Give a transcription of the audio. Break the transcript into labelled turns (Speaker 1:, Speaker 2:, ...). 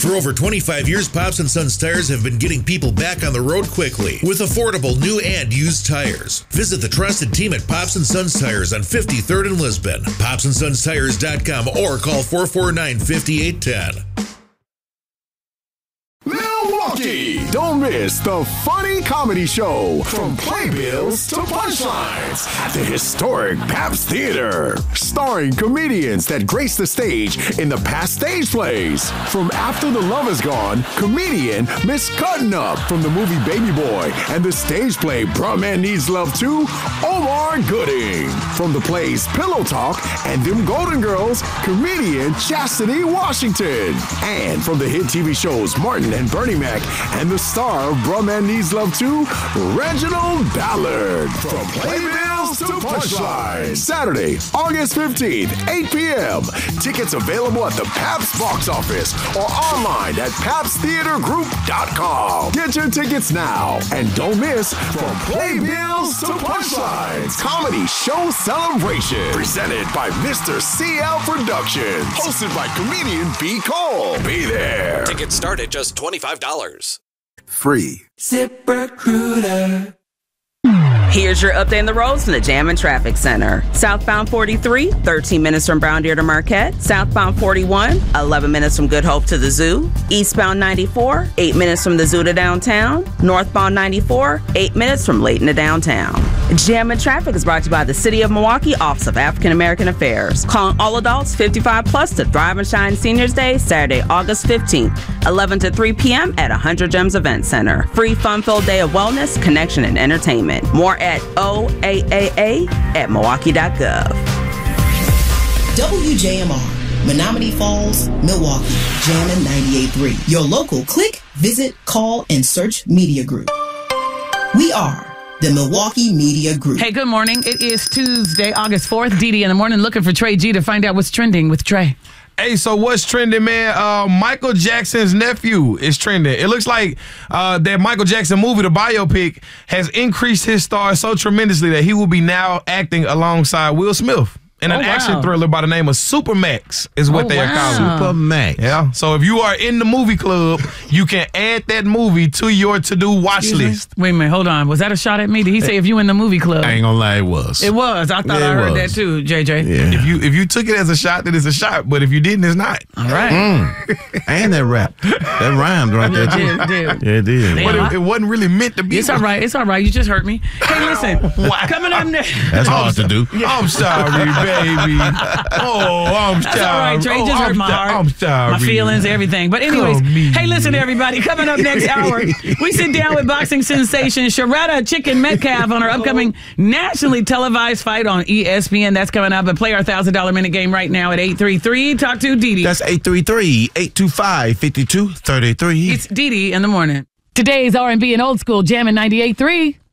Speaker 1: For over 25 years, Pops & Sons Tires have been getting people back on the road quickly with affordable new and used tires. Visit the trusted team at Pops & Sons Tires on 53rd and Lisbon, popsandsonstires.com, or call 449-5810.
Speaker 2: Milwaukee! Don't miss the funny comedy show From Playbills to Punchlines at the historic Pabst Theater. Starring comedians that grace the stage in the past stage plays. From After the Love Is Gone, comedian Miss Cuttin' Up from the movie Baby Boy and the stage play Bruh Man Needs Love Too, Omar Gooding. From the plays Pillow Talk and Them Golden Girls, comedian Chastity Washington. And from the hit TV shows Martin and Bernie Mac and the star of Bruh Man Needs Love Too, Reginald Ballard. From Playbills to Punchlines. Saturday, August 15th, 8 p.m. Tickets available at the Pabst box office or online at PabstTheaterGroup.com. Get your tickets now and don't miss From Playbills to Punchlines Comedy Show Celebration. Presented by Mr. CL Productions. Hosted by comedian B. Cole. Be there.
Speaker 3: Tickets start at just $25.
Speaker 2: Free.
Speaker 4: ZipRecruiter.
Speaker 5: Here's your update on the roads from the Jam and Traffic Center. Southbound 43, 13 minutes from Brown Deer to Marquette. Southbound 41, 11 minutes from Good Hope to the Zoo. Eastbound 94, 8 minutes from the Zoo to downtown. Northbound 94, 8 minutes from Layton to downtown. Jam and Traffic is brought to you by the City of Milwaukee Office of African American Affairs. Calling all adults 55 plus to Thrive and Shine Seniors Day, Saturday, August 15th, 11 to 3 p.m. at 100 Gems Event Center. Free fun-filled day of wellness, connection, and entertainment. More at OAAA@Milwaukee.gov.
Speaker 6: WJMR, Menominee Falls, Milwaukee, Jammin' 98.3. Your local click, visit, call, and search media group. We are the Milwaukee Media Group.
Speaker 7: Hey, good morning. It is Tuesday, August 4th. Dee in the morning, looking for Trey G to find out what's trending with Trey.
Speaker 8: Hey, so what's trending, man? Michael Jackson's nephew is trending. It looks like that Michael Jackson movie, the biopic, has increased his star so tremendously that he will be now acting alongside Will Smith in an action thriller by the name of Supermax is what they are calling it.
Speaker 9: Supermax.
Speaker 8: Yeah. So if you are in the movie club, you can add that movie to your to-do watch list.
Speaker 7: Wait a minute, hold on. Was that a shot at me? Did he say if you in the movie club?
Speaker 9: I ain't gonna lie, it was.
Speaker 7: It was. I thought I heard that too, JJ.
Speaker 9: Yeah.
Speaker 8: If you took it as a shot, then it's a shot. But if you didn't, it's not.
Speaker 7: All right.
Speaker 9: And that rap. That rhymed right there, too.
Speaker 7: It did.
Speaker 9: Yeah, it did.
Speaker 8: But it wasn't really meant to be.
Speaker 7: It's all right. It's all right. You just hurt me. Hey, listen. Coming up next.
Speaker 9: That's hard to do.
Speaker 8: I'm sorry, baby. Oh, I'm sorry.
Speaker 7: That's all right, Trey. Just hurt my heart.
Speaker 8: I'm sorry.
Speaker 7: My feelings, everything. But anyways, hey, listen, everybody. Coming up next hour, we sit down with boxing sensation Sharetta Chicken Metcalf on her upcoming nationally televised fight on ESPN. That's coming up. But play our $1,000 minute game right now at 833. Talk to Dee Dee.
Speaker 9: That's 833-825-5233.
Speaker 7: It's Dee Dee in the morning. Today's R&B and old school Jammin' 98.3.